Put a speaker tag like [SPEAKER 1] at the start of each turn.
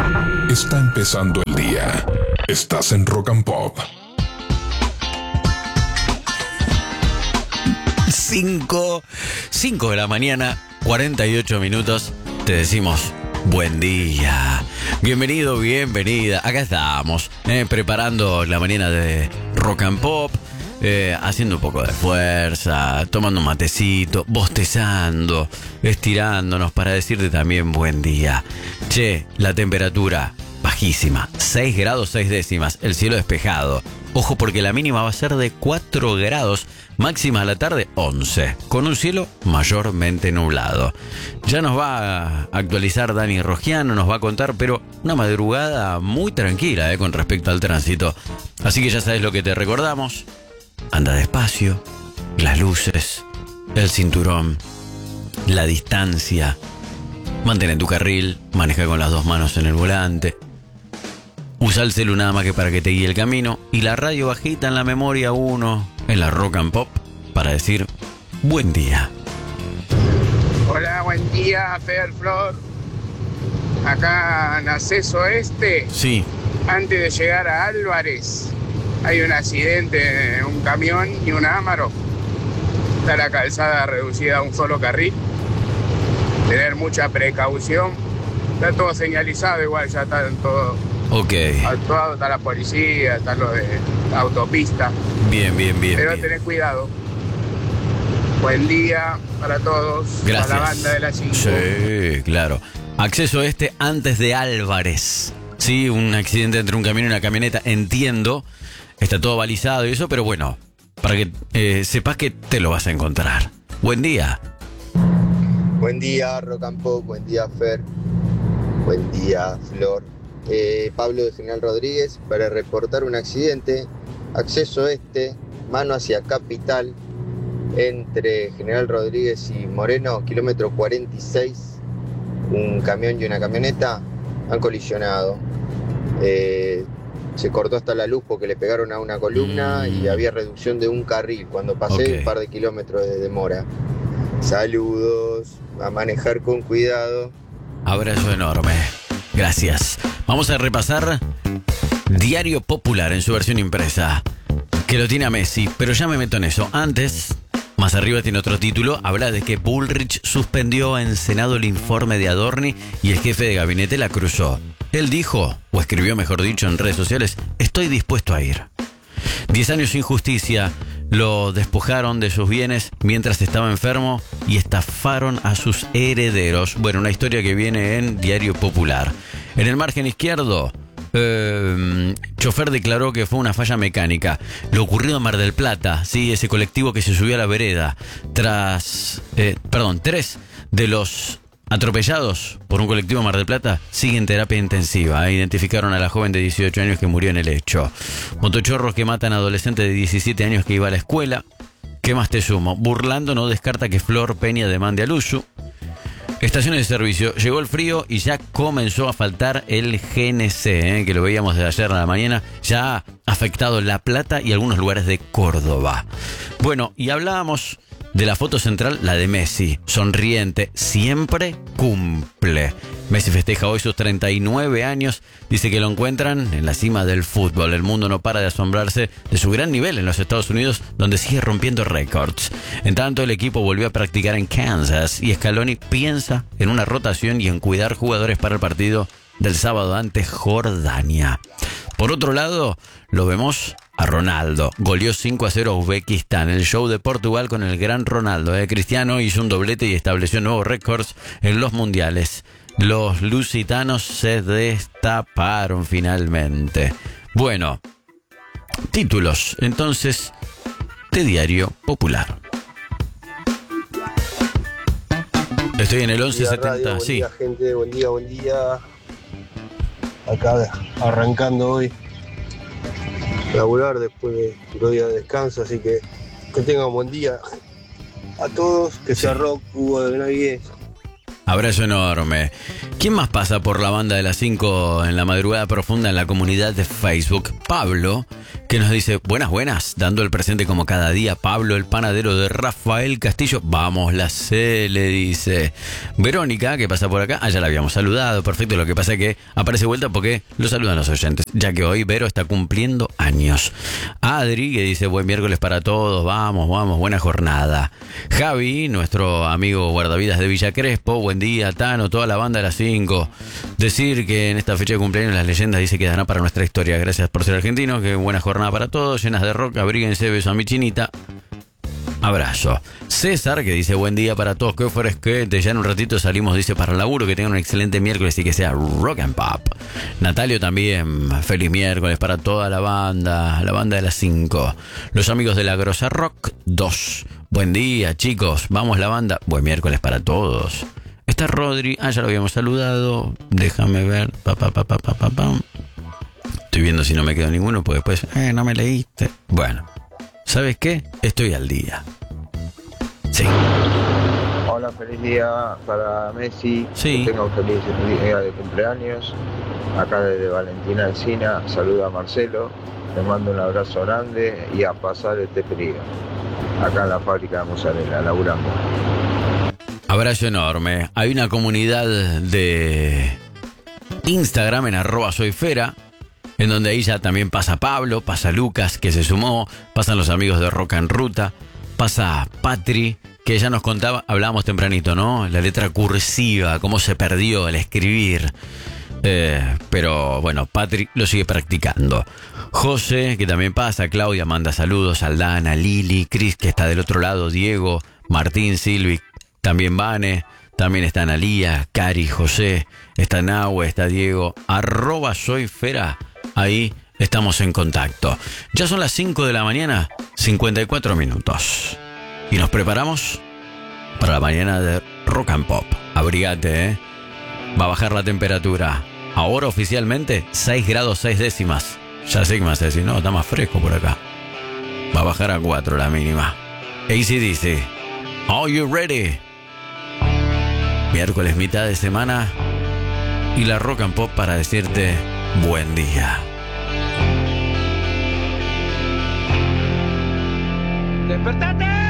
[SPEAKER 1] Está empezando el día. Estás en Rock and Pop.
[SPEAKER 2] 5 de la mañana, 48 minutos. Te decimos buen día. Bienvenido, bienvenida. Acá estamos, preparando la mañana de Rock and Pop. Haciendo un poco de fuerza, tomando un matecito, bostezando, estirándonos para decirte también buen día. Che, la temperatura bajísima, 6 grados 6 décimas, el cielo despejado. Ojo porque la mínima va a ser de 4 grados, máxima a la tarde 11, con un cielo mayormente nublado. Ya nos va a actualizar Dani Rogiano, nos va a contar, pero una madrugada muy tranquila con respecto al tránsito. Así que ya sabes lo que te recordamos. Anda despacio, las luces, el cinturón, la distancia. Mantén en tu carril, maneja con las 2 manos en el volante. Usa el celu nada más que para que te guíe el camino. Y la radio bajita en la memoria 1, en la Rock and Pop, para decir buen día.
[SPEAKER 3] Hola, buen día, Fer, Flor. Acá en Acceso Este.
[SPEAKER 2] Sí.
[SPEAKER 3] Antes de llegar a Álvarez, hay un accidente, un camión y un Amaro. Está la calzada reducida a un solo carril. Tener mucha precaución. Está todo señalizado, igual ya está todo actuado, está la policía, está lo de la autopista.
[SPEAKER 2] Bien.
[SPEAKER 3] Pero tenés cuidado. Buen día para todos.
[SPEAKER 2] Gracias.
[SPEAKER 3] Para la banda de las 5.
[SPEAKER 2] Sí, claro. Acceso Este antes de Álvarez. Sí, un accidente entre un camión y una camioneta, entiendo. Está todo balizado y eso, pero bueno, para que sepas que te lo vas a encontrar. Buen día.
[SPEAKER 4] Buen día, Rock and Pop. Buen día, Fer. Buen día, Flor. Pablo de General Rodríguez para reportar un accidente. Acceso Este, mano hacia Capital, entre General Rodríguez y Moreno, kilómetro 46. Un camión y una camioneta han colisionado. Se cortó hasta la luz porque le pegaron a una columna y había reducción de un carril. Cuando pasé, un par de kilómetros de demora. Saludos, a manejar con cuidado.
[SPEAKER 2] Abrazo enorme. Gracias. Vamos a repasar Diario Popular en su versión impresa, que lo tiene a Messi, pero ya me meto en eso. Antes, más arriba tiene otro título, habla de que Bullrich suspendió en Senado el informe de Adorni y el jefe de gabinete la cruzó. Él dijo, o escribió mejor dicho en redes sociales, estoy dispuesto a ir. 10 años sin justicia, lo despojaron de sus bienes mientras estaba enfermo y estafaron a sus herederos. Bueno, una historia que viene en Diario Popular. En el margen izquierdo, chofer declaró que fue una falla mecánica. Lo ocurrido en Mar del Plata, sí, ese colectivo que se subió a la vereda. 3 de los atropellados por un colectivo en Mar del Plata siguen terapia intensiva. Identificaron a la joven de 18 años que murió en el hecho. Motochorros que matan a adolescente de 17 años que iba a la escuela. ¿Qué más te sumo? Burlando no descarta que Flor Peña demande a Luzu. Estaciones de servicio. Llegó el frío y ya comenzó a faltar el GNC, que lo veíamos de ayer a la mañana. Ya ha afectado La Plata y algunos lugares de Córdoba. Bueno, y hablábamos de la foto central, la de Messi, sonriente, siempre cumple. Messi festeja hoy sus 39 años, dice que lo encuentran en la cima del fútbol. El mundo no para de asombrarse de su gran nivel en los Estados Unidos, donde sigue rompiendo récords. En tanto, el equipo volvió a practicar en Kansas y Scaloni piensa en una rotación y en cuidar jugadores para el partido del sábado ante Jordania. Por otro lado, lo vemos a Ronaldo. Goleó 5-0 a Uzbekistán. El show de Portugal con el gran Ronaldo. Cristiano hizo un doblete y estableció nuevos récords en los mundiales. Los lusitanos se destaparon finalmente. Bueno, títulos entonces de Diario Popular. Estoy en el 1170,
[SPEAKER 5] buen
[SPEAKER 2] sí.
[SPEAKER 5] Día, gente, buen día. Acá arrancando hoy. Laburar después de otro día de descanso, así que tengan buen día a todos, que sea rock, Hugo de Benavides.
[SPEAKER 2] Abrazo enorme. ¿Quién más pasa por la banda de las 5 en la madrugada profunda en la comunidad de Facebook? Pablo, que nos dice, buenas, dando el presente como cada día, Pablo, el panadero de Rafael Castillo. Vamos, la C, le dice. Verónica, que pasa por acá, ya la habíamos saludado, perfecto, lo que pasa es que aparece vuelta porque lo saludan los oyentes, ya que hoy Vero está cumpliendo años. Adri, que dice, buen miércoles para todos, vamos, buena jornada. Javi, nuestro amigo guardavidas de Villa Crespo, buen día, Tano, toda la banda de las 5. Decir que en esta fecha de cumpleaños las leyendas dice que quedarán para nuestra historia. Gracias por ser argentino, que buena jornada para todos, llenas de rock, abríguense, beso a mi chinita. Abrazo. César, que dice buen día para todos, que fresquete, ya en un ratito salimos, dice, para el laburo, que tengan un excelente miércoles y que sea rock and pop. Natalio también, feliz miércoles para toda la banda de las 5. Los amigos de la Grosa Rock 2. Buen día, chicos, vamos la banda, buen miércoles para todos. Está Rodri, ya lo habíamos saludado, déjame ver, Estoy viendo si no me quedó ninguno, porque después, no me leíste. Bueno, ¿sabes qué? Estoy al día. Sí.
[SPEAKER 6] Hola, feliz día para Messi.
[SPEAKER 2] Sí.
[SPEAKER 6] Que tenga un feliz día de cumpleaños. Acá desde Valentina Encina, saluda a Marcelo. Le mando un abrazo grande y a pasar este frío. Acá en la fábrica de mozzarella, laburando.
[SPEAKER 2] Abrazo enorme. Hay una comunidad de Instagram en @soyfera, en donde ahí ya también pasa Pablo, pasa Lucas, que se sumó, pasan los amigos de Roca en Ruta, pasa Patri, que ya nos contaba, hablábamos tempranito, ¿no? La letra cursiva, cómo se perdió el escribir. Pero bueno, Patri lo sigue practicando. José, que también pasa, Claudia manda saludos, Aldana, Lili, Cris, que está del otro lado, Diego, Martín, Silvi, también Vane, también está Analía, Cari, José, está Nahue, está Diego, @soyfera. Ahí estamos en contacto. Ya son las 5 de la mañana, 54 minutos. Y nos preparamos para la mañana de Rock and Pop. Abrigate, Va a bajar la temperatura. Ahora oficialmente 6 grados 6 décimas. Ya sé que me vas a decir, no, está más fresco por acá. Va a bajar a 4 la mínima. AC/DC, Are You Ready? Miércoles, mitad de semana. Y la Rock and Pop para decirte buen día.
[SPEAKER 7] ¡Despertate!